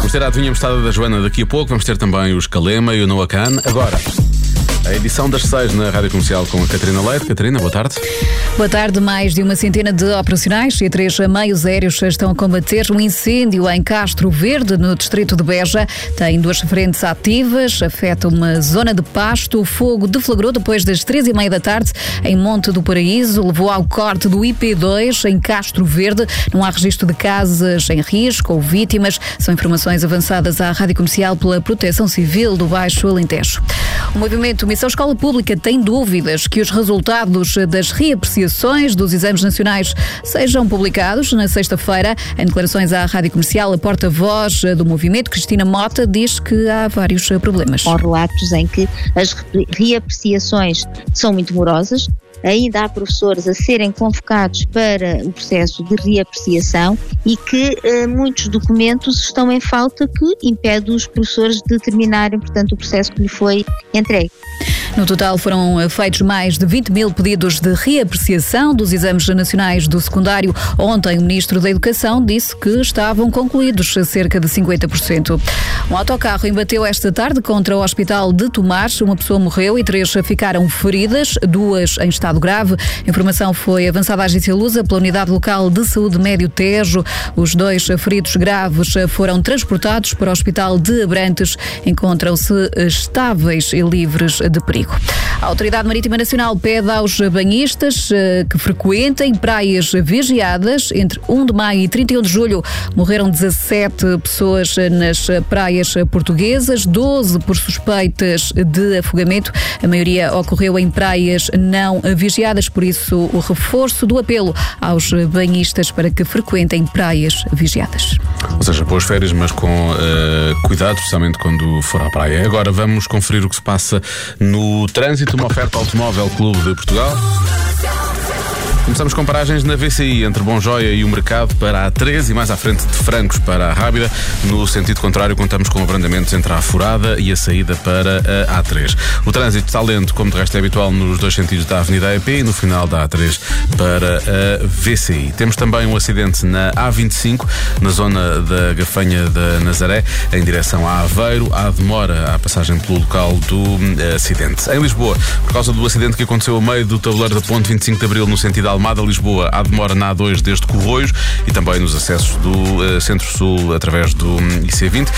Vamos ter a adivinha mostrada da Joana daqui a pouco. Vamos ter também os Calema e o Noah Khan. Agora, a edição das 6 na Rádio Comercial com a Catarina Leite. Catarina, boa tarde. Boa tarde. Mais de uma centena de operacionais e 3 meios aéreos estão a combater um incêndio em Castro Verde, no distrito de Beja. Tem 2 frentes ativas, afeta uma zona de pasto. O fogo deflagrou depois das 3h30 da tarde em Monte do Paraíso. Levou ao corte do IP2 em Castro Verde. Não há registro de casas em risco ou vítimas. São informações avançadas à Rádio Comercial pela Proteção Civil do Baixo Alentejo. O movimento Missão Escola Pública tem dúvidas que os resultados das reapreciações dos exames nacionais sejam publicados na sexta-feira. Em declarações à Rádio Comercial, a porta-voz do movimento, Cristina Mota, diz que há vários problemas. Há relatos em que as reapreciações são muito demorosas. Ainda há professores a serem convocados para o processo de reapreciação e que muitos documentos estão em falta que impede os professores de terminarem, portanto, o processo que lhe foi entregue. No total foram feitos mais de 20 mil pedidos de reapreciação dos exames nacionais do secundário. Ontem o Ministro da Educação disse que estavam concluídos cerca de 50%. Um autocarro embateu esta tarde contra o Hospital de Tomar. Uma pessoa morreu e 3 ficaram feridas, 2 em estado grave. A informação foi avançada à Agência Lusa pela Unidade Local de Saúde Médio Tejo. Os 2 feridos graves foram transportados para o Hospital de Abrantes. Encontram-se estáveis e livres de perigo. A Autoridade Marítima Nacional pede aos banhistas que frequentem praias vigiadas. Entre 1 de maio e 31 de julho morreram 17 pessoas nas praias portuguesas, 12 por suspeitas de afogamento. A maioria ocorreu em praias não vigiadas, por isso o reforço do apelo aos banhistas para que frequentem praias vigiadas. Ou seja, boas férias, mas com cuidado, especialmente quando for à praia. Agora vamos conferir o que se passa no trânsito, uma oferta Automóvel Clube de Portugal. Começamos com paragens na VCI, entre Bom Joia e o Mercado para a A13 e mais à frente de Francos para a Rábida. No sentido contrário, contamos com abrandamentos entre a Furada e a saída para a A3. O trânsito está lento, como de resto é habitual, nos 2 sentidos da Avenida EP e no final da A3 para a VCI. Temos também um acidente na A25, na zona da Gafanha da Nazaré, em direção a Aveiro. Há demora à passagem pelo local do acidente. Em Lisboa, por causa do acidente que aconteceu a meio do tabuleiro da Ponte 25 de Abril, no sentido Almada-Lisboa, há demora na A2 desde Corroios e também nos acessos do Centro-Sul através do IC20,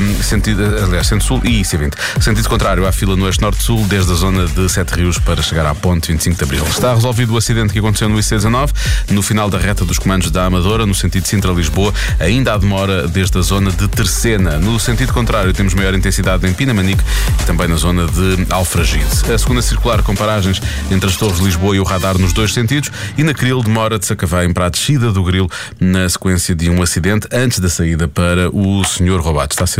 Centro-Sul e IC20. Sentido contrário, há fila no Eixo Norte-Sul desde a zona de Sete Rios para chegar à Ponte 25 de Abril. Está resolvido o acidente que aconteceu no IC19, no final da reta dos comandos da Amadora, no sentido Sintra-Lisboa. Ainda há demora desde a zona de Tercena. No sentido contrário, temos maior intensidade em Pinamanique e também na zona de Alfragide. A segunda circular com paragens entre as Torres de Lisboa e o Radar nos 2 sentidos. E na Cril, demora de Sacavém para a descida do Grilo na sequência de um acidente antes da saída para o Senhor Roubado. Está a ser